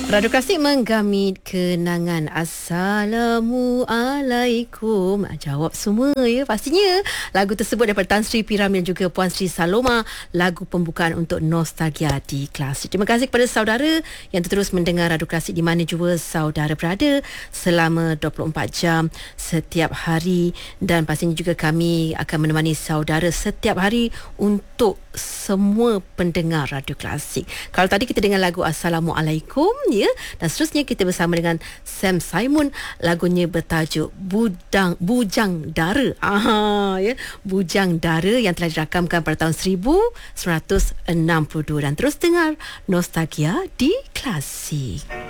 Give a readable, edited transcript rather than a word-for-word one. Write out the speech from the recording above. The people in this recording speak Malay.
Radio Klasik menggamit kenangan. Assalamualaikum. Jawab semua ya pastinya. Lagu tersebut daripada Tan Sri Piram dan juga Puan Sri Saloma. Lagu pembukaan untuk Nostalgia di Klasik. Terima kasih kepada saudara yang terus mendengar Radio Klasik di mana jua saudara berada selama 24 jam setiap hari. Dan pastinya juga kami akan menemani saudara setiap hari untuk semua pendengar Radio Klasik. Kalau tadi kita dengar lagu Assalamualaikum ya, dan seterusnya kita bersama dengan Sam Simon, lagunya bertajuk Bujang Dara. Ya, Bujang Dara yang telah dirakamkan pada tahun 1962. Dan terus dengar Nostalgia di Klasik.